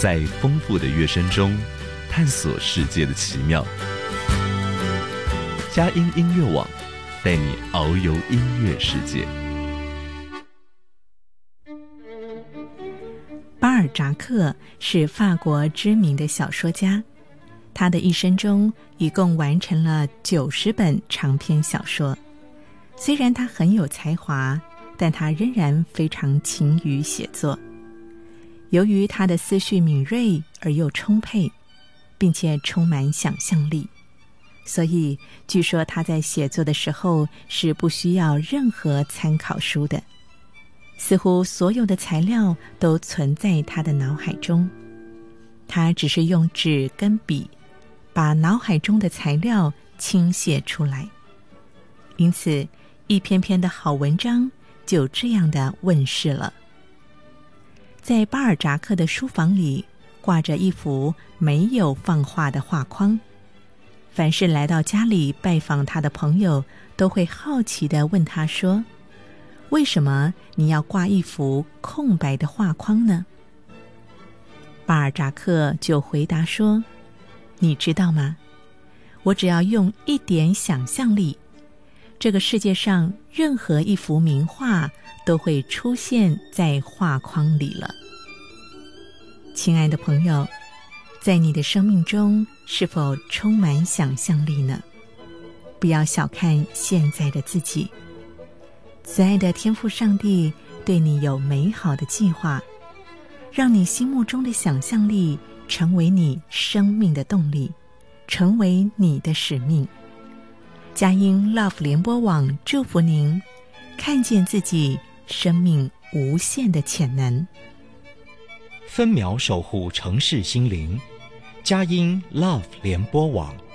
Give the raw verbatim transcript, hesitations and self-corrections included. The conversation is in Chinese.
在丰富的乐声中探索世界的奇妙。佳音音乐网带你遨游音乐世界。 巴尔扎克是法国知名的小说家，他的一生中一共完成了九十本长篇小说。虽然他很有才华，但他仍然非常勤于写作。由于他的思绪敏锐而又充沛，并且充满想象力，所以据说他在写作的时候是不需要任何参考书的，似乎所有的材料都存在他的脑海中，他只是用纸跟笔把脑海中的材料倾泻出来，因此一篇篇的好文章就这样的问世了。在巴尔扎克的书房里挂着一幅没有放画的画框，凡是来到家里拜访他的朋友都会好奇地问他说，为什么你要挂一幅空白的画框呢？巴尔扎克就回答说，你知道吗？我只要用一点想象力，这个世界上任何一幅名画都会出现在画框里了。亲爱的朋友，在你的生命中是否充满想象力呢？不要小看现在的自己，慈爱的天父上帝对你有美好的计划，让你心目中的想象力成为你生命的动力，成为你的使命。佳音 Love 联播网祝福您看见自己生命无限的潜能。 分秒守护城市心灵，佳音 Love 联播网。